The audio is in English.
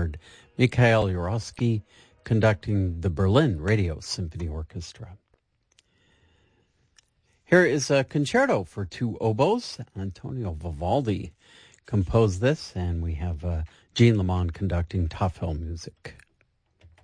heard Mikhail Urowsky conducting the Berlin Radio Symphony Orchestra. Here is a concerto for two oboes. Antonio Vivaldi composed this, and we have Jean Lamond conducting Tafel music.